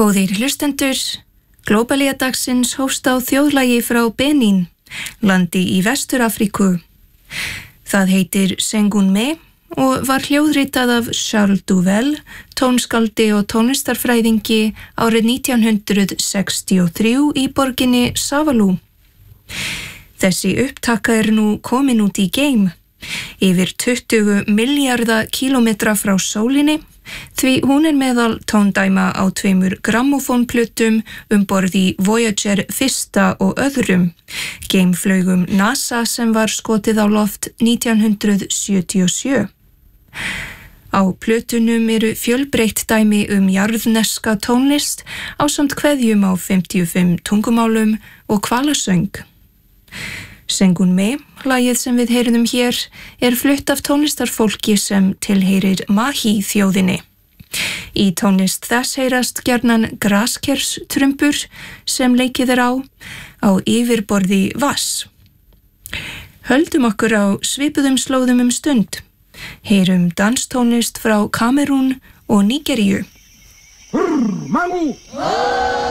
Góðir hlustendur, Glóbalía dagsins hófst á þjóðlagi frá Benín, landi í Vestur-Afríku. Það heitir Sengunme og var hljóðritað af Charles Duvel, tónskaldi og tónlistarfræðingi árið 1963 í borginni Savalú. Þessi upptaka nú komin út í geim, yfir 20 milljarða kílómetra frá sólinni, því hún meðal tóndæma á 2 grammófónplötum borð í Voyager 1. og 2. geimflaugum NASA sem var skotið á loft 1977. Á plötunum fjölbreytt dæmi jarðneska tónlist ásamt kveðjum á 55 tungumálum og hvalasöng. Sengunme, lagið sem við heyrðum hér, flutt af tónlistarfólki sem tilheyrir Mahi þjóðinni. Í tónlist þess heyrast gjarnan graskerstrumbur sem leikið á yfirborði vatns. Höldum okkur á svipuðum slóðum stund. Heyrum danstónlist frá Kamerún og Nígeríu. Mangu!